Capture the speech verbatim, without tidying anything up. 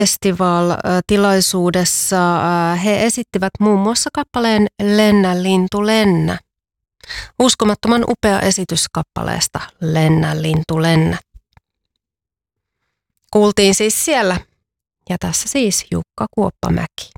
Festival-tilaisuudessa he esittivät muun muassa kappaleen Lennä lintu lennä. Uskomattoman upea esitys kappaleesta Lennä lintu lennä. Kuultiin siis siellä. Ja tässä siis Jukka Kuoppamäki.